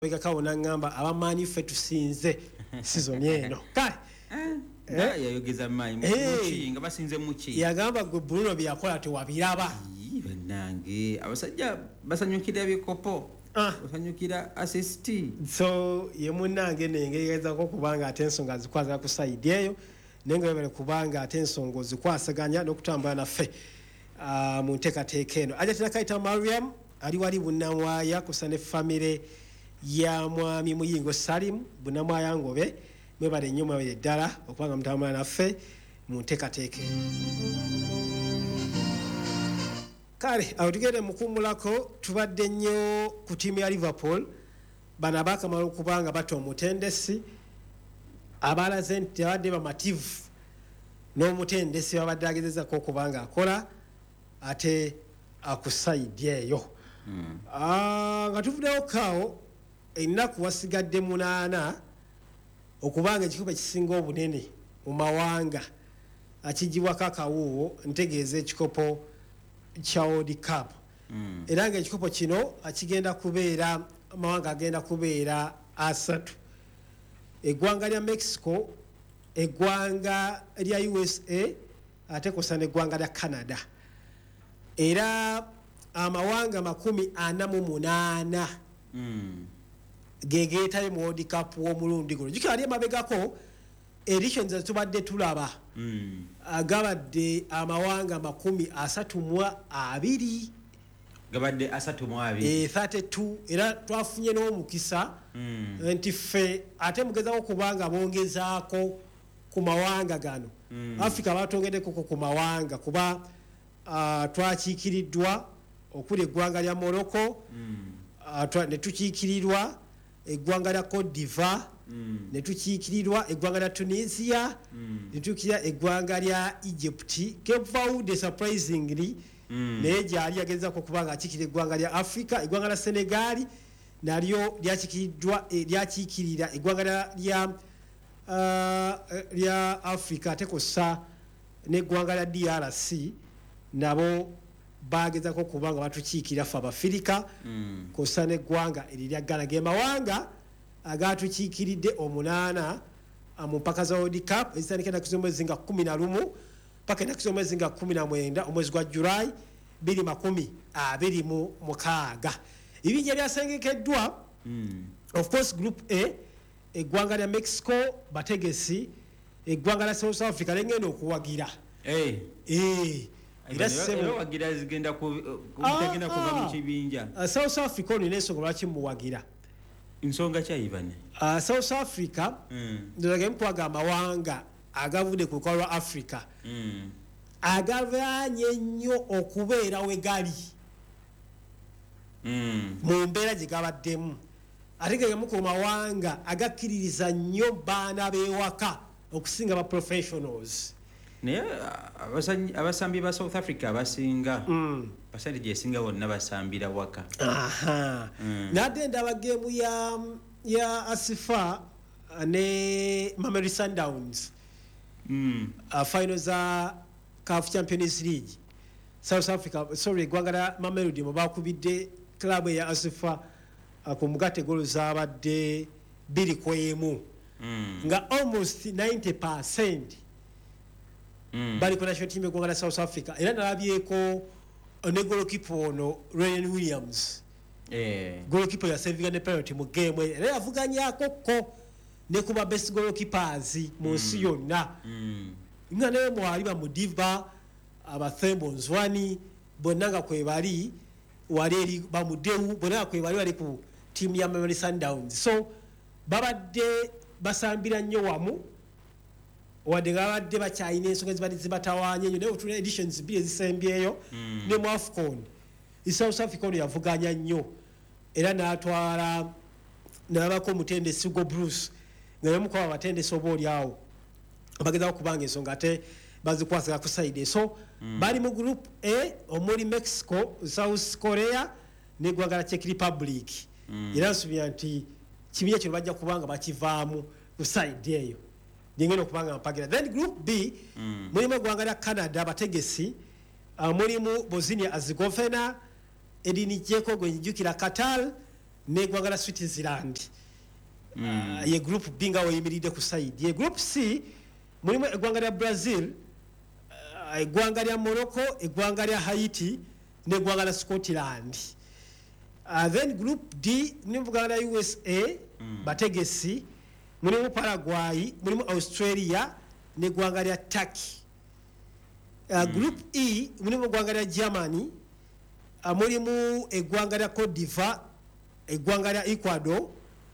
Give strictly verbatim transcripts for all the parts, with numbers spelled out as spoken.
wega kaona ngamba abamanyi ffe tusinze season eno kale eh yayogeza mai muchi nga basinze muchi yagamba gwe Bruno byakola tewabiraba banange abasajja basanyukira bikopo ah basanyukira assist so ye munange nengeza ko kubanga atensonga zikwaza ku side eyo nengebere kubanga atensongo zikwasaganya nokutambula na ffe uh, mu nteekateeka eno aja tinakaita Mariam ali wali bunamwaya kusane family ya mwami Muyingo Salim bunamwaya ngobe mwebale nyuma ye ddala okubanga mutambula naffe mu nteekateeka kale awo tugende mukumulako tubadde nnyo ku tiimu ya Liverpool bana bakamala okubanga bato omutendesi abalaze nti abadde bamativu n'omutendesi babadde agezezako okubanga akola ate akusaidi eyo mm. ah, nga tuvuddewo kaawo ennaku wasigadde munaana okubanga ekikopo ekisinga obunene mu mawanga akigibwako akawuuwo ntegeeza ekikopo kya World Cup mm. era nga ekikopo kino akigenda kubeera amawanga agenda kubeera asatu eggwanga lya Mexico eggwanga lya U S A ate kosa n'eggwanga lya Canada era amawanga makumi ana mu munaana mm. gegeetayo mu World Cup w'omulundi guno gikali emabegako editions ezitubadde tulaba mm. agabadde amawanga makumi asatu mu abiri gabadde asatu mu abiri e thirty-two era twafunye n'omukisa mm. nti ffe ate mugezaako kubanga bongezaako ku mawanga gano mm. Africa batongedeko ku mawanga kuba uh, twakiikiriddwa okuli eggwanga lya Morocco mm. uh, ne tukiikirirwa eggwanga lya Cote d'Ivoire mm. ne tukiikirirwa eggwanga lya Tunisia mm. ne tukiikirira eggwanga lya Egypt Cape Verde surprisingly mm. naye gyali yagezako kubanga akiikirira eggwanga lya Africa eggwanga lya Senegal nalyo lyakikiriddwa lyakiikirira eggwanga lya uh, lya Africa ate kosa n'eggwanga lya D R C nabo bagezako kubanga batukiikirira ffe Abafirika mm. kosa n'eggwanga erirya Ghana ge mawanga agatukiikiridde omunaana mu mpaka za World Cup ezitandikira ku mwezi nga kumi na lumu paka na mwezi nga kumi na mwenda omwezi gwa July biri makumi abiri mu mukaaga ibinja byasengekeddwa mm. of course group A eggwanga lya Mexico bategesi eggwanga lya South Africa lengenda okuwagira eh eh ira sebo wagira zigenda ku kutegenda kuva mu kibinja South Africa ni nesonga lwaki muwagira insonga cha ibane uh, South Africa mm. ndage mpwaga amawanga agavude ku kwa Africa mm. agavanye nnyo okubeera we gali mm. mu mbeera gye gabaddemu ate ge mu ku mawanga agakkiririza nnyo baana beewaka okusinga ba professionals naye abasambi ba South Africa abasinga mm. basali gyesinga bonna basambira waka aha mm. nadde ndaba gemu ya ya Asifa ne Mamelodi Sundowns mm. uh, final za C A F Champions League South Africa sorry eggwanga lya Mamelodi mu bakubidde club ya Asifa uh, ku mugate golo zabadde biri kwemu mm. nga almost ninety percent mm. bali ku national team eggwanga lya South Africa era nalabyeko ne goalkeeper ono Ryan Williams eh goalkeeper ya saving ne penalty mu game era yavuganyako ko ne kuba best goalkeepers mu nsi mm. yonna mm. nga ne mwali ba Mudiva abathembo nzwani bonanga kwe bali wali eri ba Mudewu bonanga kwe bali wali ku team ya Mamelodi Sundowns so babadde basambira nnyo wamu wadde babadde bakyayina ensonga zibadde zibatawanye nnyo naye otuna editions bbiri ezisembyeyo mm. ne mu AFCON South Africa ono yavuganya nnyo era n'atwala n'abako omutendesi go Bruce nga yamu kwa abatendesi oba oli awo abageza kubanga ensonga ate bazikwasira ku side so mm. bali mu group A omuli Mexico South Korea n'eggwanga lya Czech Republic mm. era nsubira nti kibiye kino bajja kubanga bakivaamu ku side eyo ngeno kubanga mpagira then group B mm. mulimu eggwanga lya Canada abategesi uh, mulimu Bosnia Herzegovina edini jeko gwenjukira Qatar n'eggwanga lya Switzerland. Mm. Uh, ye group B nga weyimiridde ku side. Ye group C mulimu eggwanga lya Brazil, uh, eggwanga lya Morocco, eggwanga lya Haiti n'eggwanga lya Scotland. Uh, then group D mulimu eggwanga lya U S A mm. bategesi, mulimu Paraguay, mulimu Australia n'eggwanga lya Turkey. Uh, mm. Group E mulimu eggwanga lya Germany, uh, mulimu eggwanga lya Cote d'Ivoire, eggwanga lya Ecuador,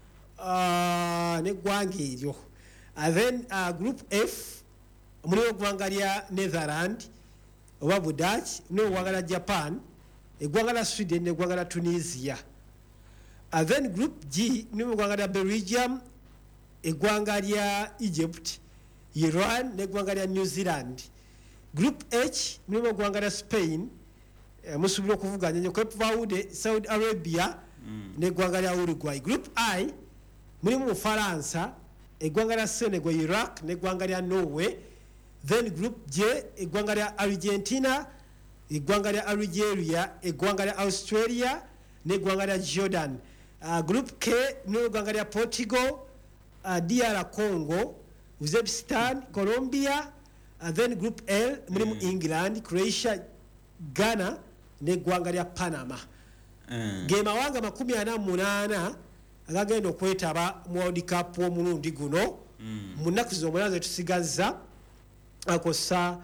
uh, n'eggwanga eryo. Uh, then uh, group F mulimu eggwanga lya Netherland oba Budach, mulimu eggwanga lya Japan, eggwanga lya Sweden n'eggwanga lya Tunisia. Uh, then group G mulimu eggwanga lya Belgium, eggwanga lya Egypt, Iran n'eggwanga lya New Zealand. Group H mulimu eggwanga lya Spain, eh, musuubira okuvuganya nnyo Cape Verde, Saudi Arabia mm. n'eggwanga lya Uruguay. Group I mulimu Bufaransa, eggwanga lya Senegal, Iraq n'eggwanga lya Norway. Then group J eggwanga lya Argentina, eggwanga lya Algeria, eggwanga lya Australia n'eggwanga lya Jordan. Uh, group K mulimu eggwanga lya Portugal, uh, D R Congo, Uzbekistan, Colombia. Uh, then group L mulimu mm. England, Croatia, Ghana n'eggwanga lya Panama. Mm. Ge mawanga makumi ana munana agagenda okwetaba mu World Cup w'omulundi guno mm. mu nnaku z'omulala ze tusigazza akosa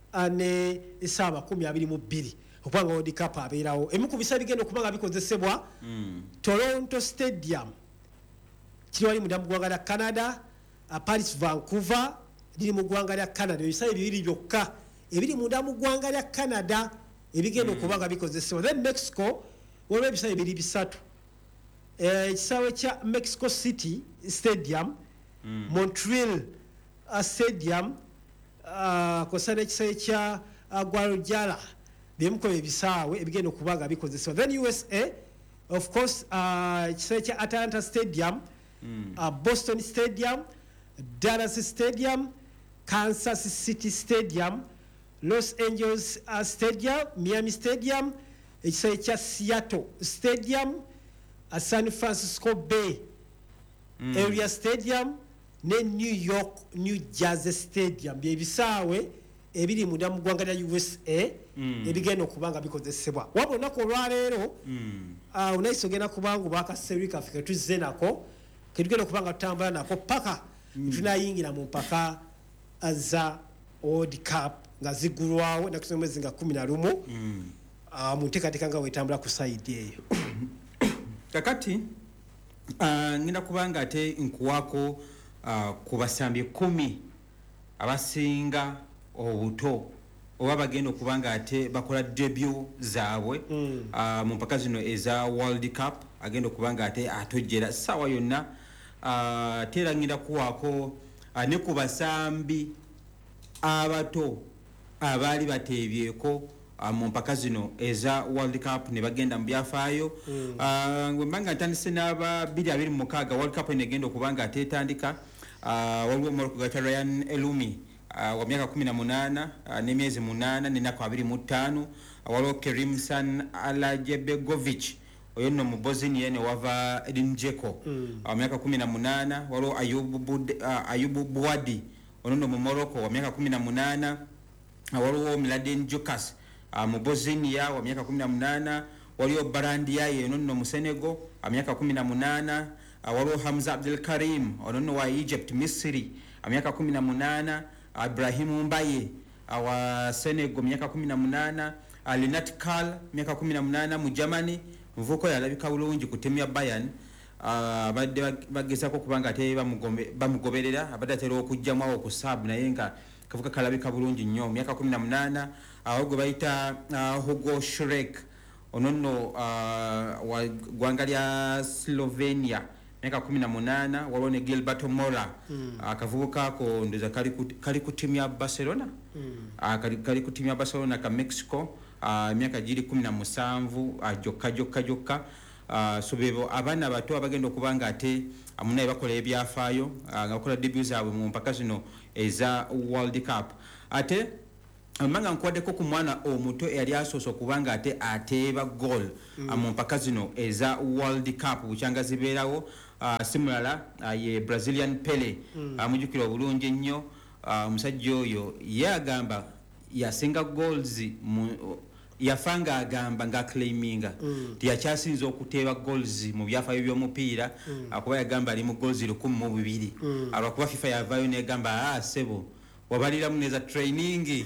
ne essaawa makumi abiri mu bbiri okubanga World Cup abeerawo. Emu ku bisa bigenda okuba nga bikozesebwa mm. Toronto Stadium kiri wali munda mu ggwanga lya Canada, uh, Paris Vancouver liri mu ggwanga lya Canada. Ebisaawe bibiri byokka ebiri munda mu ggwanga lya Canada ebigenda okuba nga bikozesebwa. Then Mexico waliwo ebisaawe bibiri bisatu, ekisaawe uh, kya Mexico City Stadium, mm. Montreal uh, Stadium, uh, kosa n'ekisaawe kya uh, Guadalajara byemuko ebisaawe ebigenda okuba nga bikozesebwa. Then U S A of course ekisaawe uh, kya Atlanta Stadium, mm. uh, Boston Stadium, Dallas Stadium, Kansas City Stadium, Los Angeles uh, Stadium, Miami Stadium, ekisaawe kya Seattle Stadium, uh, San Francisco Bay mm. Area Stadium ne New York New Jersey Stadium. Bye bisaawe ebiri munda mu ggwanga lya U S A mm. ebigenda okuba nga bikozesebwa. Wabula olunaku olwaleero mm. uh, unaiso genda kubanga bwakaseera kaffe tuzze nako ketugenda okuba nga tutambula nako paka mm. tunayingira mu mpaka za World Cup nga zigulwawo nakusoma mwezi nga kumi na lumu mm. uh, mu nteekateeka nga wetambula ku side eyo. Kakati uh, ngenda kubanga ate nkuwako uh, ku basambi kumi abasinga obuto oba bagenda okubanga ate bakola debut zaabwe mm. uh, mu mpaka zino eza World Cup agenda okubanga ate atojjera sawa yonna. Uh, tera ngenda kuwako uh, ne ku basambi abato abaali bateebyeko uh, mu mpaka zino eza World Cup ne bagenda mu byafaayo mm. uh, ngwe mbanga ntandise n'aba bbiri abiri mu mukaaga World Cup ene egenda okubanga ate etandika. Uh, waliwo Morocco gata Ryan Elumi uh, wa miaka kumi na munana uh, n'emyezi munana n'ennaku abiri mu ttaano. Uh, waliwo Kerimsan Alajebegovic oyo nno mu Bosnia ne wava Edin Dzeko mm. wa miaka kumi na munana. Waliwo Ayubu, Bud, uh, Ayubu Buwadi ono nno mu Morocco wa miaka kumi na munana. Uh, waliwo Mladen Jukas uh, mu Bosnia wa miaka kumi na munana. Waliwo Barandiaye ono nno mu Senegal wa miaka kumi na munana. Uh, waliwo Hamza Abdel Karim ono nno wa Egypt Misiri wa miaka kumi na munana. Uh, Ibrahim Mbaye uh, wa Senegal miaka kumi na munana. Uh, Linat Kal miaka kumi na munana mu Germany muvuko yalabika bulungi ku timu ya Bayern. Uh, badde bagezako kubanga ate bamugoberera abadde atera okujjamu awo ku sub naye nga kavuka kalabika bulungi nnyo miaka kumi na munana. Awo gwe bayita uh, Hugo Shrek ono nno uh, wa ggwanga lya Slovenia miaka kumi na munana. Waliwo ne Gilberto Mora mm. uh, kavubuka ako ndoza kali ku timu ya Barcelona mm. uh, kali, kali ku timu ya Barcelona ka Mexico uh, miaka giri kumi na musanvu uh, jokka jokka jokka. Uh, so bebo abana bato abagenda okubanga ate amunaye bakola ebyafaayo uh, nga bakola debut zaabwe mu mpaka zino eza World Cup. Ate amanga nkwaddeko ku mwana omuto eyali asoose okubanga ate ateeba goal mm. mu mpaka zino eza World Cup bukyanga zibeerawo uh, simulala uh, ye Brazilian Pele mm. amujjukira uh, obulungi ennyo omusajja uh, oyo ye agamba yasinga goals mu yafanga agamba nga claiminga mm. tiyakyasinza okuteeba goals mu byafaayo by'omupiira mm. akuba yagamba ali mu goals lukumi mu bibiri mm. alwakuba FIFA yavaayo negamba ah sebo wabalira muneza training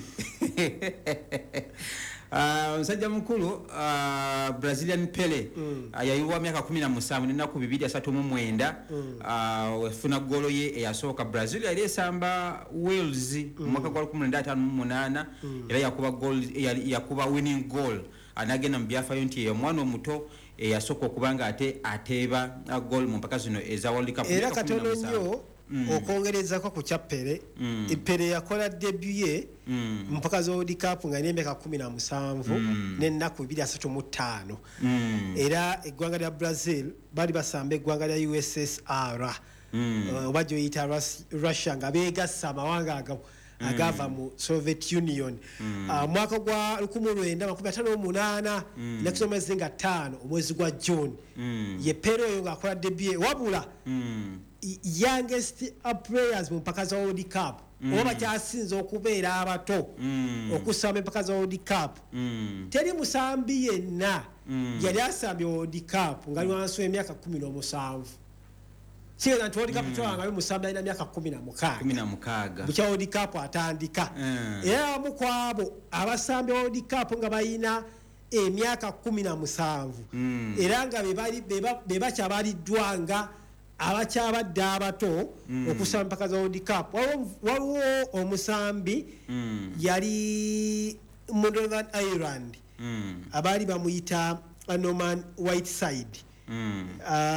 omusajja uh, mukulu uh, Brazilian Pele mm. uh, yayiwa myaka kumi na musanvu n'ennaku bibiri asatu mu mwenda mm. uh, wefuna golo ye eyasooka Brazil yali esamba Wales mu mm. mwaka gwa lukumi lwenda ataano mu munaana mm. era yakuba goal yakuba winning goal anagenda mu byafaayo nti omwana omuto eyasooka okubanga ate ateeba uh, goal mu mpaka zino eza World Cup era katono nnyo Mm. okongerezako ku kyapere mm. epere yakola debut ye mm. mpaka zo World Cup nga n'emyaka kumi na musanvu mm. n'ennaku bibiri asatu mu ttaano mm. era eggwanga lya Brazil bali basamba eggwanga lya U S S R mm. uh, oba gyoyita Russia nga beegassa amawanga agawo mm. agava mu Soviet Union mm. uh, mwaka gwa lukumi lwenda makumi ataano mu munaana mm. nekusomezi nga ttaano omwezi gwa June mm. ye pere oyo ng'akola debut ye wabula mm. youngest players mu mpaka za World Cup mm. oba kyasinze okubeera abato mm. okusamba empaka za World Cup mm. teri musambi yenna mm. yali asambye World Cup nga ali wansi w'emyaka kumi n'omusanvu kigeza nti World Cup mm. twanga musambi alina myaka kumi na mukaaga bukya World Cup atandika mm. era wamu kwabo abasambi World Cup nga balina emyaka kumi na musanvu mm. era nga be bakyabaliddwa nga abakyabadde abato mm. okusamba mpaka za World Cup waliwo omusambi mm. yali mu Northern Ireland mm. abaali bamuyita Norman Whiteside mm.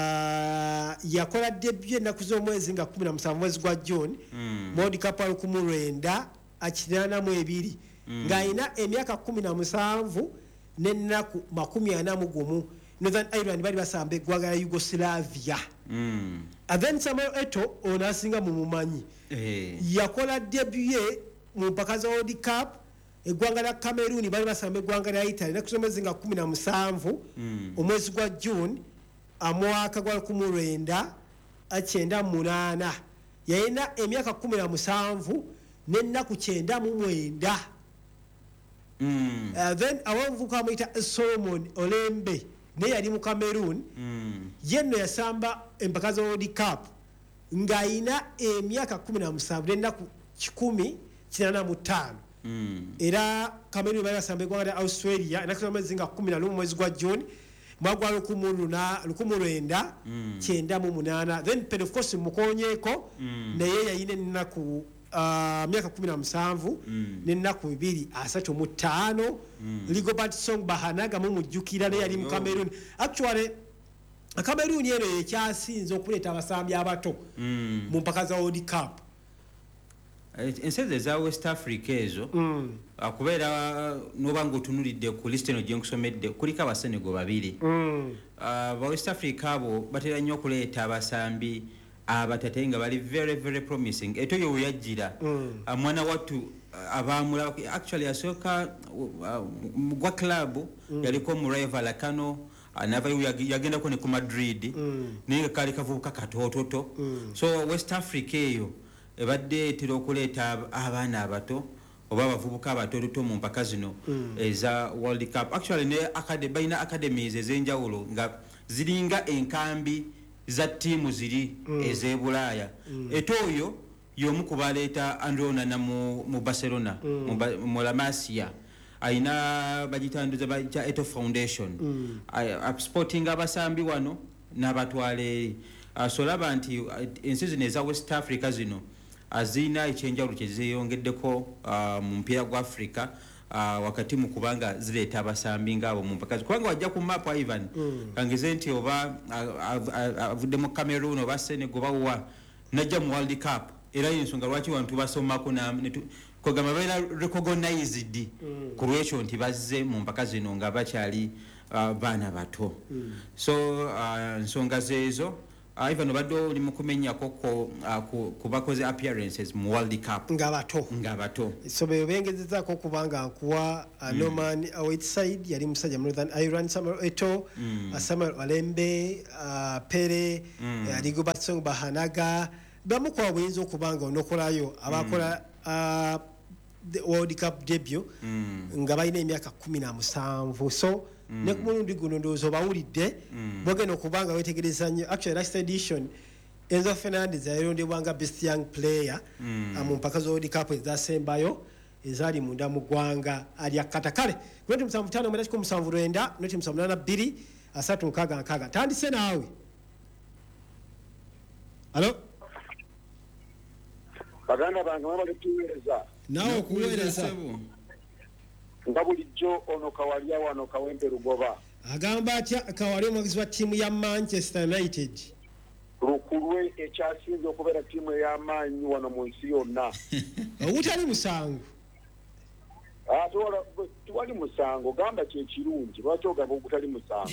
uh, yakola debut ennaku z'omwezi nga kumi na musanvu mwezi gwa June mm. World Cup alukumi lwenda akinaana mu ebiri mm. ng'alina emyaka kumi na musanvu n'ennaku makumi ana mu gumu Northern Ireland bali basamba eggwanga lya Yugoslavia mm. Then Samuel Eto'o ono asinga mu mumanyi hey. Yakola debut ye mu mpaka za World Cup eggwanga lya Cameroon bali basamba eggwanga lya Italy nekusomezi nga kumi na musanvu mm. omwezi gwa June amwaka gwa lukumi lwenda akyenda mu munaana yalina emyaka kumi na musanvu n'ennaku kyenda mu mwenda mm. uh, then abamuvubuka amuyita Solomon Olembe naye yali mu Cameroon mm. yenno yasamba empaka za World Cup ng'alina emyaka kumi na musanvu n'ennaku kikumi kinaana mu ttaano mm. era Cameroon bali basamba eggwanga lya Australia ennaku z'omwezi nga kumi na lumu mwezi gwa June mwaka gwa lukumi lwenda kyenda mu munaana then Pele of course mukonyeeko mm. naye yalina ennaku Uh, myaka kumi na musanvu mm. n'ennaku bibiri asatu mu ttaano mm. Rigobert Song Bahanaga mu mujjukira naye yali mu Cameroon actually Cameroon eno ekyasinze okuleeta abasambi abato mm. mu mpaka za World Cup ensi eza West Africa ezo mm. akubeera noba ng'otunulidde ku list eno gye nkusomedde kuliko abasenego babiri mm. uh, ba West Africa abo batera nnyo okuleeta abasambi abatate nga bali very very promising eto yo yajira mm. mwana watu abamula actually asoka gwa club mm. yaliko mu rival Kano anava yagenda ko ne ku Madrid mm. ne kali kavubuka katototo mm. so West Africa eyo ebadde tiro kuleta abana abato oba abavubuka abatototo mu mpaka zino mm. eza World Cup actually ne academy baina academies ezenjawulo nga ziringa enkambi za timu ziri mm. ezebulaya mm. etoyo yomu kubaleta Androna na mu, mu Barcelona mm. mu, mu La Masia aina bajitanduza bacha Eto Foundation mm. a sporting abasambi wano nabatwale asolaba nti ensi zino eza West Africa zino azina echenjawulo kyezeyongeddeko uh, mu mpira gwa Africa uh, wakati mu kubanga zireeta abasambi ngabo mu mpaka kubanga wajja ku map Ivan mm. kangeze nti oba avudde mu Cameroon oba Senegal bawa najja mu World Cup era yinsonga lwaki wantu basomako na kogama bera recognized mm. ku lwekyo nti bazze mu mpaka zino nga bakyali uh, bana bato mm. so uh, nsonga zezo Ivan Bado oli mukumenyako ko kubakoze appearances mu World Cup nga bato nga bato so bengezezako kubanga nkuwa mm. Norman Whiteside yali musajja mu Northern Ireland, Samuel Eto'o mm. uh, Samuel Olembe uh, Pere mm. uh, Rigobert Song Bahanaga bamu kwa buyinza okubanga onokolayo abakola mm. uh, the World Cup debut mm. nga balina emyaka kumi na musanvu so mm. ne ku mulundi guno ndowooza bawulidde mm. bogenda okubanga wetegereza nnyo actually last edition Enzo Fernandez yalondebwa nga best young player mm. mu mpaka za World Cup ezasembayo ezali munda mu ggwanga ali akata kale noti musanvu ttaano mwenda kikumi musanvu lwenda noti musanvu munaana bbiri asatu nkaaga nkaaga tandise naawe alo baganda bange mwabale tuweereza naawe okuweereza nga bulijjo ono Kawalya wano Kawempe Lugoba agamba atya Kawalya omwagizi wa ttiimu ya Manchester United lukulwe ekyasinze okubeera ttiimu ey'amaanyi wano mu nsi yonna obutali musango tiwali musango gamba kyekirungi lwaki ogamba obutali musango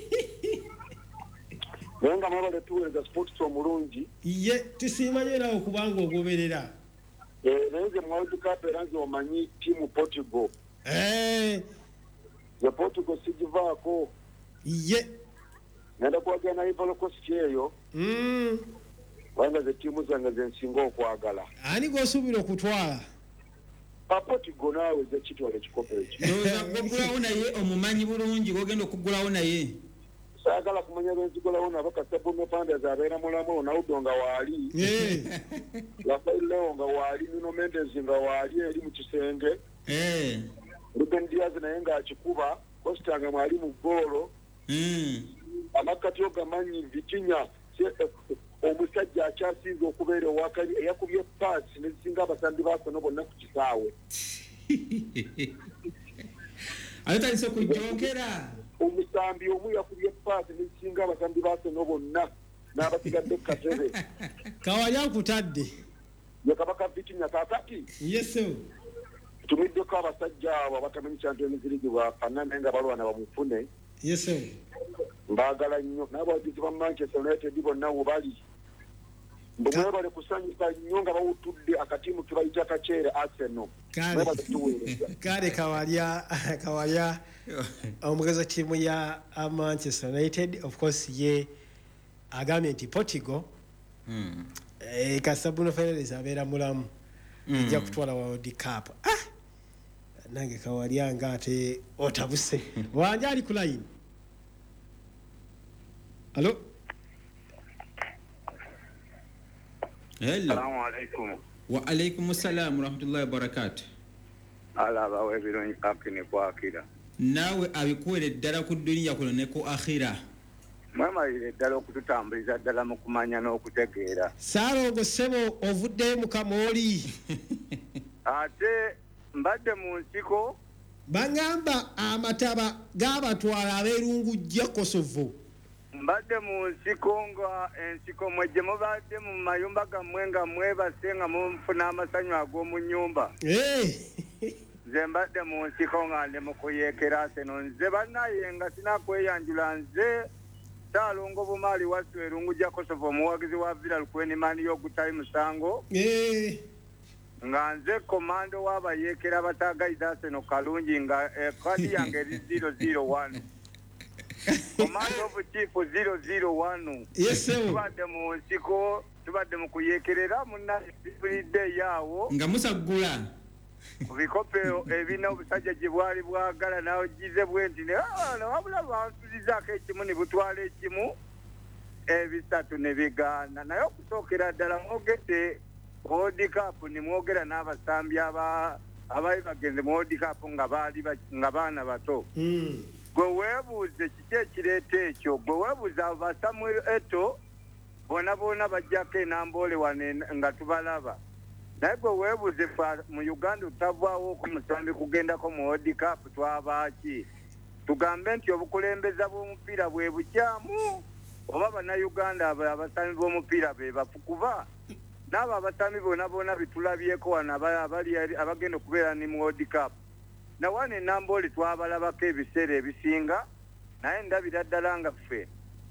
naye nga mwabale tuweereza sports omulungi ye tusiimanye nawe okubanga ogoberera naye nze mu World Cup era nze omanyi ttiimu Portugal Eh. Ya Portugal sigivaako. Ye. Nenda kuwagana na Ivory Coast eyo. Mm. Wanga ze timu zange zensinga okwagala. Ani gosubira okutwala? Pa Portugal nawe ze kitwala ekikopo ekyo. Ndoza kugulawo naye omumanyi bulungi gogenda okugulawo naye. Sagala kumanya benzigulawo nabo kasabu mepanda zabeera mulamu naudonga wali. Eh. Rafael Leo nga wali Nuno Mendes nga wali eri mu kisenge. Eh. Ruben Diaz naye nga akikuba Costa nga mwali mu golo. Mm. Amakati ogamanyi Vitinha omusajja akyasinze okubeera owakali eyakubye paasi nezisinga abasambi basono bonna ku kisaawe. Ayotandise okujongera. Omusambi omu yakubye paasi nezisinga abasambi basono bonna n'abasigadde ku katebe. Kawalya nkutadde. Ye kabaka Vitinha kaakati. Yes sir. Tumiddeko abasajja abo abatamanyi Champions League bafanana naye nga balwana bamufune. Yes sir. Mbagala nnyo n'abawagizi ba Manchester United bonna wo bali. Mbumwe bali kusanyuka nnyo nga bawutudde akatiimu ke bayita Kaceere Arsenal. Kale. Kale Kawalya Kawalya omugezi ttiimu ya Manchester United of course ye agambye nti Portugal mm. eh Kasabuno Fernandes abeera mulamu mm. ejja kutwala World Cup. Ah nange Kawalya nga ate otabuse wanje ali ku line. Hello. Hello. Assalamu alaikum. Wa alaikum assalam wa rahmatullahi wa barakatuh. Ala bawe bironi kapine kwa akira. Nawe abikuwere ddala ku dunia kuno ne ku akhira. Mama ile ddala okututambuliza ddala mu kumanya n'okutegeera. Sarongo sebo ovudde mu kamoli. Ate mbadde mu nsiko bangamba amataba gabatwala abeerungujja Kosovo. Mbadde mu nsiko nga ensiko mwejje mubadde mu mayumba gammwe nga mwebase nga mufuna amasanyu ag'omu nnyumba. Eh. Nze mbadde mu nsiko nga ndi mu kuyeekera seno nze bannaye nga sinakweyanjula nze Saalongo Bumaali Wasu erungujja Kosovo omuwagizi wa Villa Lukwenimani y'ogutayi musango. Eh. Nga nze komando w'abayeekera abatagayiza seno kalungi nga kadi yange eri zero zero one. Command of Chief zero zero one. Yes sir. Tubadde mu nsiko tubadde mu kuyeekerera munna birthday yawo Nga musagula. Bikope ebina obusajja gibwali bwagala nawo gize bwenti ne ah wabula bantulizaako ekimu ne butwala ekimu ebisatu ne bigaana naye okusookera ddala mwogedde World Cup ne mwogera n'abasambi aba abaali bagenze mu World Cup nga baali nga baana bato. Mm. Gwe weebuuze kiki ekireeta ekyo gwe weebuuze aba Samuel Eto'o bona bona bajjako enamboole wane nga tubalaba naye gwe weebuuze mu Uganda otavaawo ku musambi kugendako mu World Cup twabaaki tugambe nti obukulembeza bw'omupiira bwe bukyamu oba bannayuganda abasambi b'omupiira be bafu kuba n'abo abasambi bona bona bitulabyeko wano abali abagenda okubeera ni mu World Cup na wane namboli twabalabako ebiseera ebisinga naye ndabira ddala nga ffe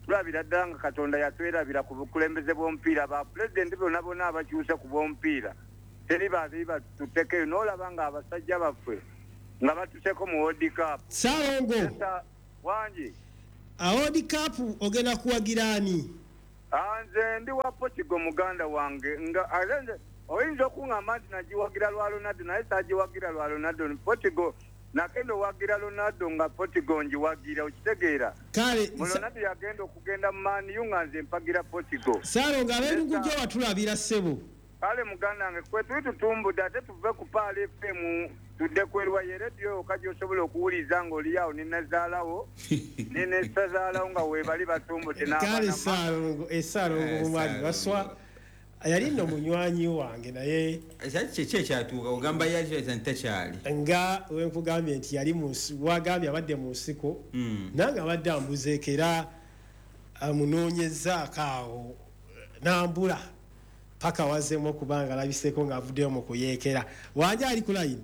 tulabira ddala nga Katonda yatwerabira ku bukulembeze bw'omupiira ba pulezidenti bonna bonna abakyuse ku bw'omupiira teri baali batutekeyo n'olaba nga abasajja baffe nga batuseko mu World Cup. Salongo wangi a World Cup ogenda kuwagira ani? Nze ndi wa Portugal muganda wange nga alenze oyinza okuŋŋamba nti nagiwagira lwa Ronaldo naye saagiwagira lwa Ronaldo Portugal nakendo wagira Ronaldo nga Portugal njiwagira okitegeera kale Ronaldo yagenda okugenda mu Man U nga nze mpagira Portugal. Salongo abeerugujja watulabira ssebo kale muganda wange kwe tuli tutumbudde ate tuve ku Paala F M tudde kwerwa ye radio kaji osobola okuwuliza ng'oli awo ninazaalawo ninesazaalawo nga weebali batumbudde kale Salongo esalongo omwali baswa yali nno munywanyi wange naye kiki ekyatuuka ogamba yali ntakyali nga wenkugambye nti yali wagambye abadde mu nsiko nange abadde ambuzeeko era amunoonyezaako awo nambula paka wazemu okubanga alabiseko ng'avuddeyo mu kuyeekera wanje ali ku layini.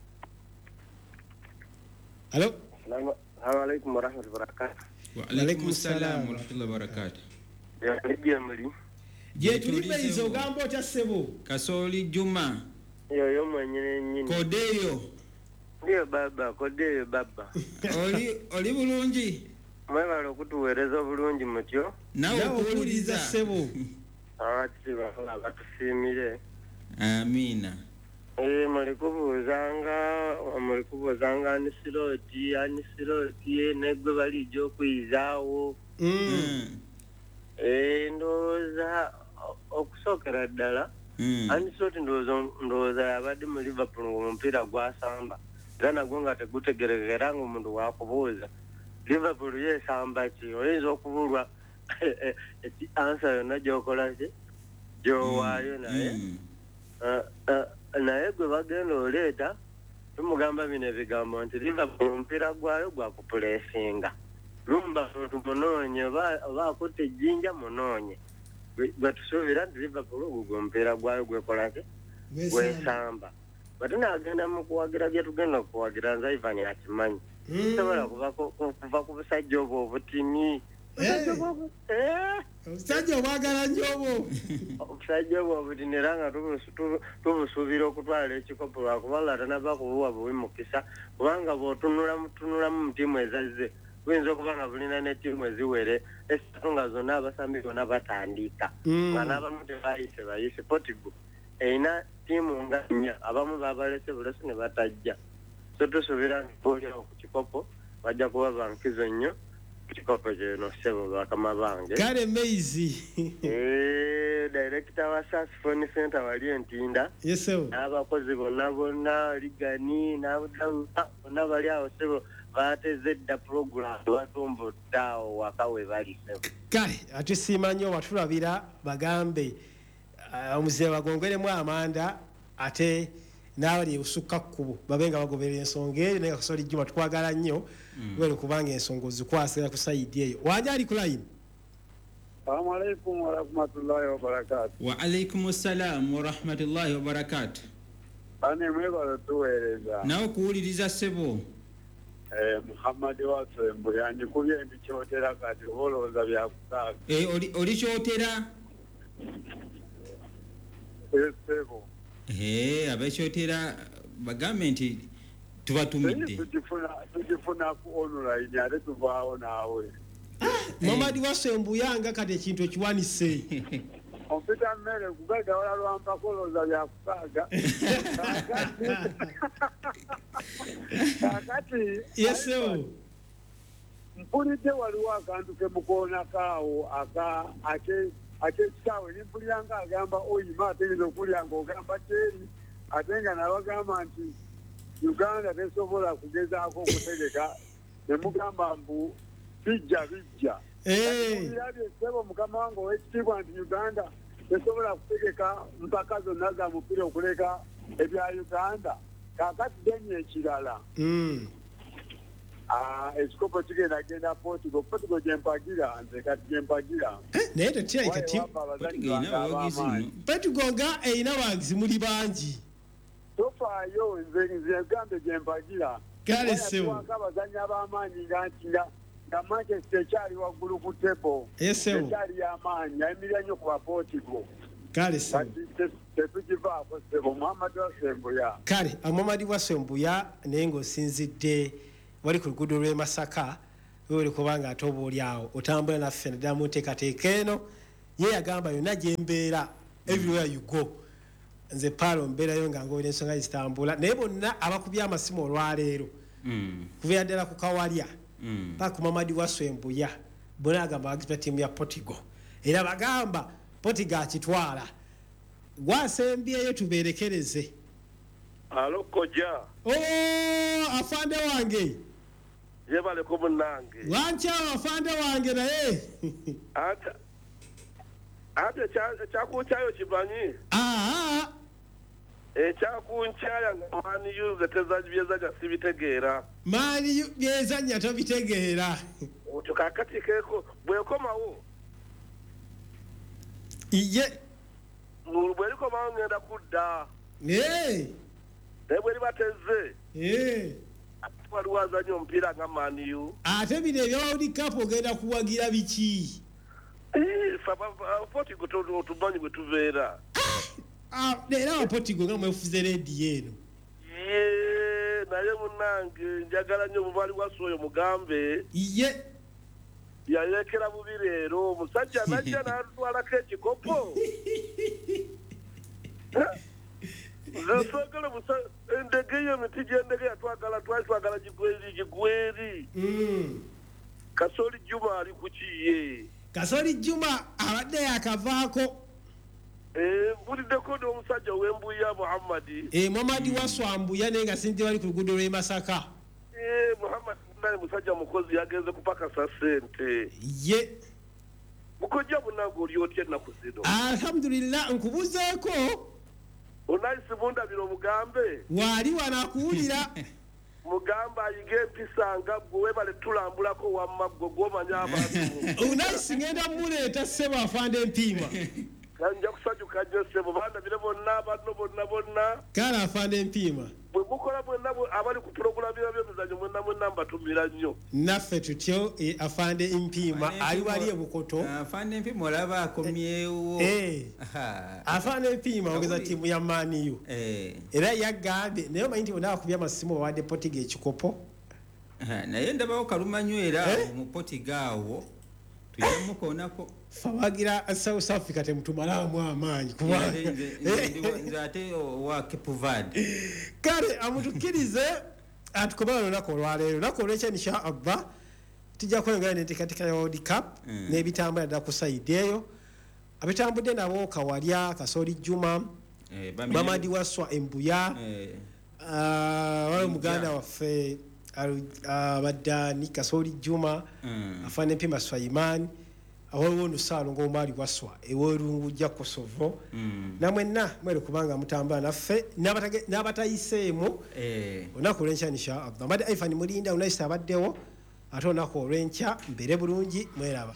Halo? Assalamu alaikum warahmatullahi wabarakatuh. Wa alaikum salam warahmatullahi wabarakatuh. Ya nibye muri. Je tulibeyizo gambo cha sebo. Kasoli Juma. Yo yo mwenyene nyini. Kodeyo. Ndiyo baba, kodeyo baba. Oli oli bulungi. Mwebala okutuweereza bulungi mutyo. Nawe okuwuliriza sebo. Ati bafuna batusiimire. Amina. Eh mulikubuuzanga mulikubuuzanga anisiroti anisiroti negwe balijja okuyizaawo. Eh ndowooza okusookera ddala anisiroti ndowooza yabadde mu Liverpool ng'omupiira gwasamba era nagwo nga tegutegerekera ng'omuntu wakubuuza Liverpool yesamba ki oyinza okubulwa ansa yonna gyokola ki gyowaayo naye naye gwe bagenda oleeta tumugamba bino ebigambo nti Liverpool omupiira gwayo gwakupuleesinga lumba muntu munoonye oba akutte ejjinja munoonye gwe tusuubira nti Liverpool ogwo gwe omupiira gwayo gwekola ki gwesamba bate naagenda mu kuwagira bye tugenda okuwagira nze Ivan akimanyi tosobola kuva ku busajja obwo obutini omusajja obwagala nnyo obwo obusajja obwo obutini era nga tubusuubira okutwala ekikopo lwakubanga tanaba kubuwa buwi mukisa kubanga bw'otunulamu mu ttiimu ezazze buyinza okuba nga bulina ne ttiimu eziwere esatu nga zonna abasambi bonna batandika nga n'abamu tebayise bayise Portugal erina ttiimu nga nnya abamu babalese bulesi ne batajja so tusuubira nti boolyawo ku kikopo bajja kuba bankizo nnyo kikopo kino sebo bakama bange kale meizi eh director wa Saxophone Center wali entinda yeso n'abakozi bonna bonna ligani n'abonna bali awo sebo bateze dda program batumbuddawo waka we bali sebo kale atusiima nnyo watulabira bagambe omuzee bagongweremu amanda ate n'abali usukka kkubo babenga bagoberera ensonga eyo naye Kasoli Juma tukwagala nnyo wele kubanga ensonga ozikwasira ku sayidi eyo wanje ali ku layini. Assalamu alaikum warahmatullahi wabarakatuh. Wa alaikum salam warahmatullahi wabarakatuh. Bane mwebala tuweereza nawe okuwuliriza ssebo eh Muhammad watwe mbuyandi kubye ebikyotera kati olowooza byakutaaga eh oli oli kyotera sebo eh abekyotera bagambe nti tubatumidde tujifuna tujifuna ku online ate tuvaawo naawe Mamadi wasembuyanga kati ekintu ekiwanise ompita mmere kugaga wala lwampa kolooza byakutaaga kakati yeso mpulidde waliwo akantu ke mukoonakaawo aka ake akekitaawe nimpulira nga agamba oyima ategeeza okulya ng'ogamba kyeri ate nga nabagamba nti Uganda tesobola kugezaako okutegeka ne mugamba mbu bijja bijja mulirabye ssebo mukama wange ow'ekitiibwa nti Uganda tesobola kutegeka mpaka zonna za mupiira okuleka ebya Uganda kaakati denye ekirala ekikopo kigenda genda Portugal Portugal gyempagira nze kati gyempagira naye tetyayi kati Portugal nga erina bagizi muli bangi tofaayo nze nze gambe gyempagira kale sebo abazanyi ab'amaanyi nga nga Manchester ekyali waggulu ku tebo Esewo. ekyali y'amaanyi ayimirira nnyo ku bapotigo kale se tetukivaako sebo Muhammad Wasembuya. kale Muhammad Wasembuya naye ng'osinzidde wali ku luguudo lw'e Masaka wewe kubanga ate oba oli awo otambula naffe naddala mu nteekateeka eno ye yagamba yonna gye mbeera everywhere you go nze paalo mbeerayo nga ngoberera ensonga zitambula naye bonna abakubye amasimu olwaleero kubeera ddala ku Kawalya paka ku Muhammad Wasembuya bonna agamba bagizibwa ttiimu ya Portugal era bagamba Portugal akitwala gwasembyeyo tubeerekereze. Alo koja. Oh, afande wange. Yebale ko munange. Wancha afande wange naye. Ata. Ata cha cha kuchayo kibanyi. Ah. E cha kunchaya ngani yuze tezaji byezaja sibitegeera. Mani byezanya tobitegeera. Utukakati keko bwekoma wo. Iye. Bweliko mawo ngenda kudda. Eh. Ebwe libateze. Eh. Waliwaza nnyo omupiira nga maniyu. Ate bino ebya World Cup ogenda kuwagira biki? Eh, faba foti goto tubanyi bwe tubeera. Ah, era wa Portugal nga mwefuze redi eno. Ye, naye munange njagala nnyo mubali wasoyo mugambe. Iye. Yayekera bubi leero omusajja najja n'atwalako ekikopo. Zasagala busa endege y'emiti gy'endege yatwagala twatwagala gigweri gigweri. Kasoli Juma ali ku kiye. Kasoli Juma abadde yakavaako. Eh, mbuliddeko n'omusajja w'embuya Muhammadi. Eh, Muhammadi Waswambuya naye nga sinzi wali ku luguudo lw'e Masaka. Eh, Muhammad naye musajja mukozi yagenze kupakasa ssente. Ye. Mukojja bunange oli otya ennaku zino. Alhamdulillah nkubuzeeko. Onayisi mundabira omugambe. Wali wanakuwulira. Mugamba ayige empisa nga gwe webale tulambulako wamma gwe gw'omanya abantu. Onayisi ngenda muleeta ssebo afande mpiima. Kanja kusanyuka nnyo ssebo bandabire bonna banno bonna bonna. Kale afande mpiima. Bwe mukola bwenna abali ku pulogulaamu y'ebyemizannyo mwenna mwenna mbatumira nnyo. Naffe tutyo afande mpiima ali wali e Bukoto. Afande mpiima olaba akomyewo. Eh. Afande mpiima ogeza ttiimu ya Maniyu. Eh. Era yagambye naye omanyi nti bonna bakubye amasimu bawadde Portugal ekikopo. Naye ndabawo kalumanywera mu Portugal awo tuyamukoonako. Fawagira South Africa temutumalaamu amaanyi kubanga nze ate wa Cape Verde. Kale amutukirize atukobala olunaku olwaleero olunaku olwekyo insha Allah tujja kwengera n'enteekateeka ya World Cup n'ebitambula ddala ku sayidi eyo abitambudde nabo Kawalya Kasoli Juma Muhammad Waswa Embuya wali omuganda waffe abaddani Kasoli Juma afande Mpima Swaiman awaliwo Nusalo ng'omwali Waswa ewerungu jja Kosovo namwenna mwere kubanga mutambula naffe n'abatayiseemu olunaku olw'enkya insha Allah mbadde Ivan Mulinda Unayisa abaddewo ate olunaku olw'enkya mbeere bulungi mweraba.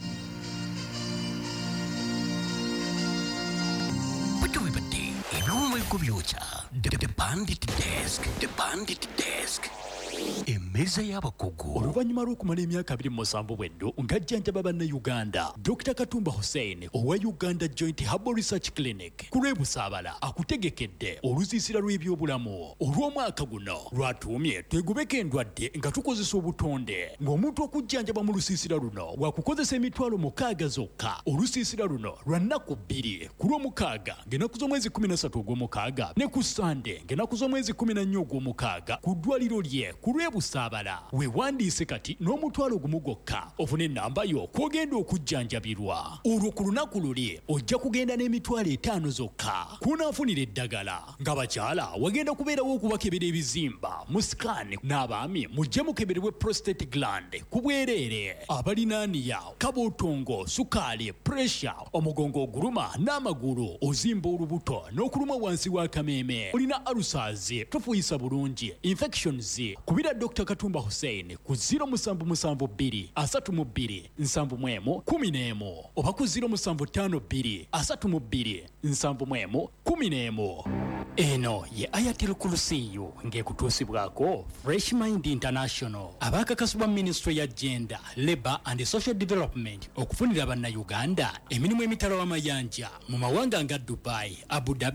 Ebyomweko byokya The Bandit Desk The Bandit Desk Emeza y'abakugu oluvannyuma lw'okumala emyaka abiri mu musanvu bweddo ng'ajjanjaba bannayuganda Doctor Katumba Hussein owa Uganda Joint Herbal Research Clinic ku lw'ebusaabala akutegekedde olusiisira lw'ebyobulamu olw'omwaka guno lwatuumye twegubeko endwadde nga tukozesa obutonde ng'omuntu okujjanjaba mu lusiisira luno wakukozesa emitwalo mukaaga zokka olusiisira luno lwa nnaku bbiri ku lw'omukaaga ng'ennaku z'omwezi kumi na ssatu ogw'omukaaga ne ku Sande ng'ennaku z'omwezi kumi na nnya ogw'omukaaga ku ddwaliro lye ku lw'ebusaabala weewandiise kati n'omutwalo gumu gwokka ofune ennamba yo kw'ogenda okujjanjabirwa olwo ku lunaku luli ojja kugenda n'emitwalo etaano zokka kunaafunira eddagala ng'abakyala wagenda kubeerawo okubakebera ebizimba mu sikaani n'abaami mujje mukeberebwe prostate gland ku bwereere abalinaaniya kabootongo sukaali puresha omugongo oguluma n'amagulu ozimba olubuto n'okuluma wansi w'akameeme olina alusazi tofuuyisa bulungi infections ku kubira Dr. Katumba Hussein ku zero musanvu musanvu bbiri asatu mu bbiri nsanvu mwemu kumi n'emu oba ku zero musanvu ttaano bbiri asatu mu bbiri nsanvu mwemu kumi n'emu. Eno ye Ayatel Kulusiyu ng'ekutuusibwako Fresh Mind International abakakasibwa Ministry ya Gender, Labour and Social Development okufunira bannayuganda emirimu emitala w'amayanja mu mawanga nga Dubai, Abu Dhabi